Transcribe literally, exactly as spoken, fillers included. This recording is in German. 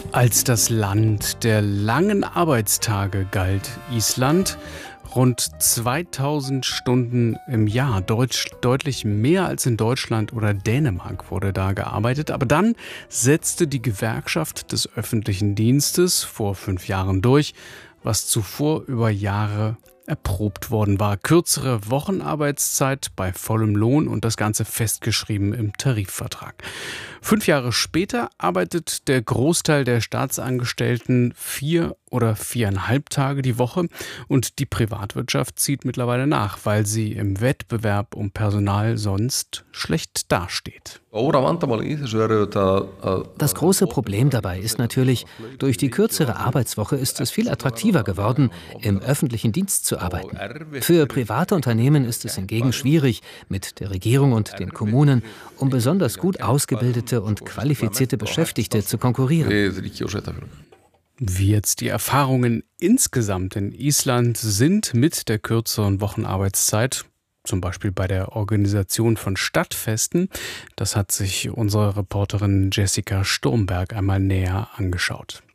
Als das Land der langen Arbeitstage galt Island. Rund zweitausend Stunden im Jahr, Deutsch, deutlich mehr als in Deutschland oder Dänemark wurde da gearbeitet. Aber dann setzte die Gewerkschaft des öffentlichen Dienstes vor fünf Jahren durch, was zuvor über Jahre erprobt worden war. Kürzere Wochenarbeitszeit bei vollem Lohn und das Ganze festgeschrieben im Tarifvertrag. Fünf Jahre später arbeitet der Großteil der Staatsangestellten vier oder viereinhalb Tage die Woche und die Privatwirtschaft zieht mittlerweile nach, weil sie im Wettbewerb um Personal sonst schlecht dasteht. Das große Problem dabei ist natürlich, durch die kürzere Arbeitswoche ist es viel attraktiver geworden, im öffentlichen Dienst zu arbeiten. Für private Unternehmen ist es hingegen schwierig, mit der Regierung und den Kommunen um besonders gut ausgebildete und qualifizierte Beschäftigte zu konkurrieren. Wie jetzt die Erfahrungen insgesamt in Island sind mit der kürzeren Wochenarbeitszeit, zum Beispiel bei der Organisation von Stadtfesten, das hat sich unsere Reporterin Jessica Sturmberg einmal näher angeschaut.